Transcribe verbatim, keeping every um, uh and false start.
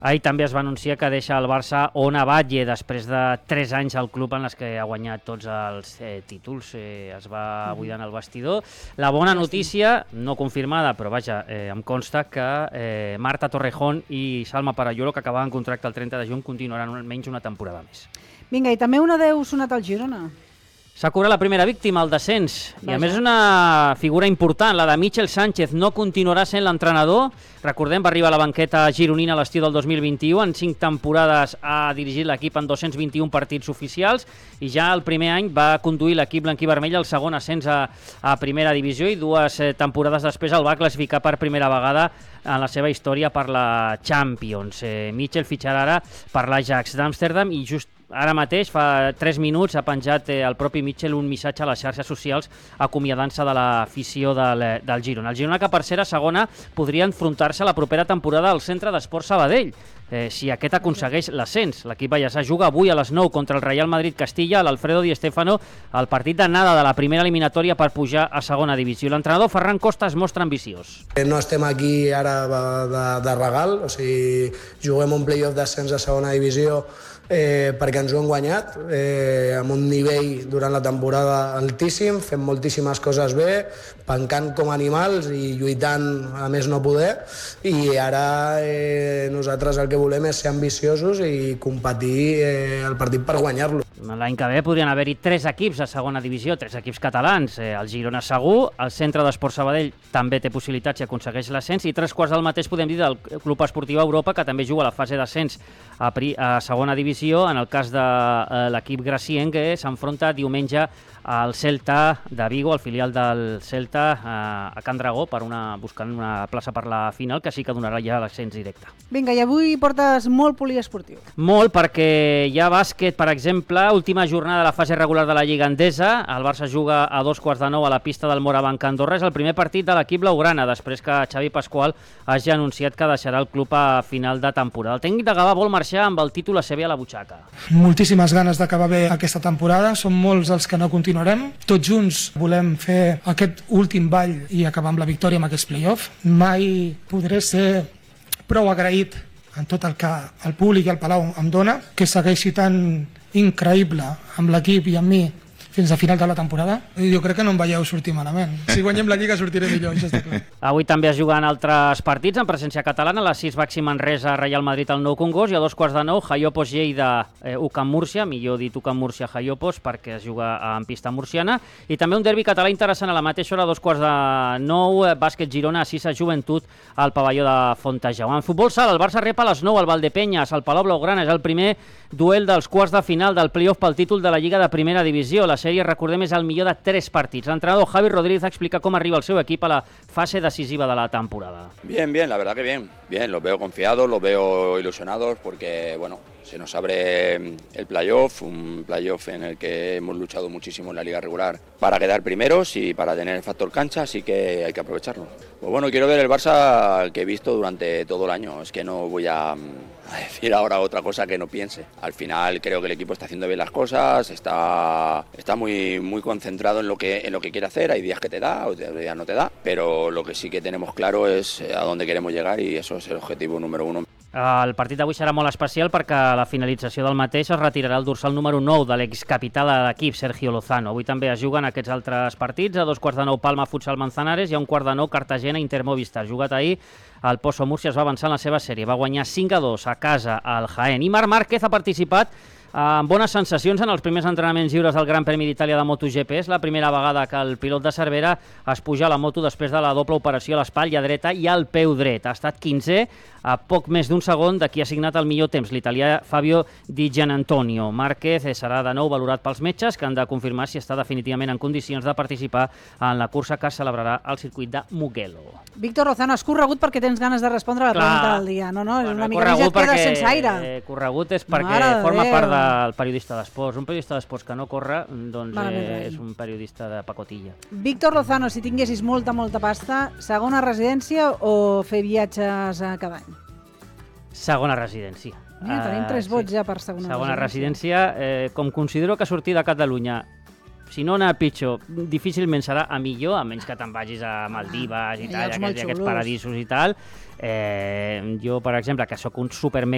Ahir també es va anunciar que deixa el Barça Ona Batlle després de tres anys al club en els que ha guanyat tots els eh, títols. Eh, es va buidant el vestidor. La bona notícia, no confirmada, però vaja, eh, em consta que eh, Marta Torrejón i Salma Parayolo, que acabaven contracte el trenta de juny, continuaran almenys una temporada més. Vinga, i també un adeu sonat al Girona. S'ha cobrat la primera víctima, el descens. I a més una figura important, la de Michel Sánchez. No continuarà sent l'entrenador. Recordem, va arribar a la banqueta gironina a l'estiu del dos mil vint-i-u. En cinc temporades ha dirigit l'equip en dos-cents vint-i-un partits oficials i ja el primer any va conduir l'equip blanquí-vermell al segon ascens a, a primera divisió i dues eh, temporades després el va classificar per primera vegada en la seva història per la Champions. Eh, Michel fitxarà ara per l'Ajax d'Amsterdam i just ara mateix, fa tres minuts, ha penjat eh, el propi Michel un missatge a les xarxes socials acomiadant-se de l'afició del, del Girona. El Girona, que per ser a segona, podria enfrontar-se la propera temporada al Centre d'Esport Sabadell. Eh, si aquest aconsegueix l'ascens. L'equip ballesà juga avui a les nou contra el Real Madrid Castilla, l'Alfredo Di Stéfano, el partit d'anada de la primera eliminatòria per pujar a segona divisió. L'entrenador Ferran Costa es mostra ambiciós. No estem aquí ara de, de, de regal, o sigui, juguem un play-off d'ascens a segona divisió eh, perquè ens ho hem guanyat eh, amb un nivell durant la temporada altíssim, fent moltíssimes coses bé, pencant com animals i lluitant a més no poder, i ara eh, nosaltres el que volem és ser ambiciosos i competir eh, el partit per guanyar-lo. L'any que ve podrien haver-hi tres equips a segona divisió, tres equips catalans. Eh, el Girona segur, el Centre d'Esport Sabadell també té possibilitats si aconsegueix l'ascens, i tres quarts del mateix podem dir del Club Esportiu Europa, que també juga a la fase d'ascens a, a segona divisió. En el cas de eh, l'equip gracienc, que s'enfronta diumenge al Celta de Vigo, el filial del Celta, eh, a Can Dragó, per una, buscant una plaça per la final, que sí que donarà ja l'ascens directe. Vinga, i avui portes molt poliesportiu. Molt, perquè hi ha bàsquet, per exemple, última jornada de la fase regular de la Lliga Endesa. El Barça juga a dos quarts de nou a la pista del Morabanc Andorra. És el primer partit de l'equip blaugrana, després que Xavi Pasqual hagi anunciat que deixarà el club a final de temporada. El tècnic de Gavà vol marxar amb el títol a C B a la butxaca. Moltíssimes ganes d'acabar bé aquesta temporada. Som molts els que no continuarem. Tots junts volem fer aquest últim ball i acabar amb la victòria amb aquest play-off. Mai podré ser prou agraït en tot el que el públic i el Palau em dona, que segueixi tan increïble amb l'equip i amb mi fins a final de la temporada. I jo crec que no em veieu sortir malament. Si guanyem la Lliga sortiré millor, això està clar. Avui també es juguen altres partits en presència catalana. A les sis, Baxi Manresa, Real Madrid al Nou Congost, i a dos quarts de nou, Jaiopos Lleida, eh, U C A M Múrcia, millor dit U C A M Múrcia Jaiopos, perquè es juga en pista murciana. I també un derbi català interessant a la mateixa hora, a dos quarts de nou, eh, Bàsquet Girona, a Sisa Joventut, al pavelló de Fontejau. En futbol sala, el Barça rep a les nou al Valdepenyes, al Palau Blaugrana. És el primer duel dels quarts de final del play-off pel títol de la Lliga de Primera Divisió. La sèrie, recordem, és el millor de tres partits. L'entrenador Javi Rodríguez explica com arriba el seu equip a la fase decisiva de la temporada. Bien, bien, la verdad que bien. Bien, los veo confiados, los veo ilusionados porque, bueno, se nos abre el playoff, un playoff en el que hemos luchado muchísimo en la liga regular para quedar primeros y para tener el factor cancha, así que hay que aprovecharlo. Pues bueno, quiero ver el Barça que he visto durante todo el año, es que no voy a, a decir ahora otra cosa que no piense. Al final creo que el equipo está haciendo bien las cosas, está, está muy, muy concentrado en lo, que, en lo que quiere hacer, hay días que te da, otros días no te da, pero lo que sí que tenemos claro es a dónde queremos llegar y eso es el objetivo número uno. El partit d'avui serà molt especial perquè a la finalització del mateix es retirarà el dorsal número nou de l'excapità de l'equip, Sergio Lozano. Avui també es juguen aquests altres partits. A dos quarts de nou, Palma Futsal Manzanares, i a un quart de nou, Cartagena Inter Movistar. Jugat ahir, el Pozo Múrcia es va avançar en la seva sèrie. Va guanyar cinc a dos a casa al Jaén. I Marc Márquez ha participat amb bones sensacions en els primers entrenaments lliures del Gran Premi d'Itàlia de MotoGP. És la primera vegada que el pilot de Cervera es puja a la moto després de la doble operació a l'espatlla dreta i al peu dret. Ha estat quinzè, a poc més d'un segon de qui ha signat el millor temps, l'italià Fabio Di Gianantonio. Márquez serà de nou valorat pels metges, que han de confirmar si està definitivament en condicions de participar en la cursa que es celebrarà al circuit de Mugello. Víctor Lozano, has corregut perquè tens ganes de respondre a la Clar. pregunta del dia. No, no, és Bueno, una he mica més et queda perquè- sense aire. eh, Corregut és perquè Mare de forma Déu. part del periodista d'esports. Un periodista d'esports que no corre, doncs Mare eh, meva. és un periodista de pacotilla. Víctor Lozano, si tinguessis molta, molta pasta, segona residència o fer viatges a cada any? Segona residència. Mira, tenim tres vots ja per segona, Segona residència. Eh, com considero que sortir de Catalunya, si no anar pitjor, difícilment serà a millor, a menys que te'n vagis a Maldives i Hi ha tal, llocs molt aquests, aquests xulos. paradisos i tal. Eh, jo, per exemple, que sóc un super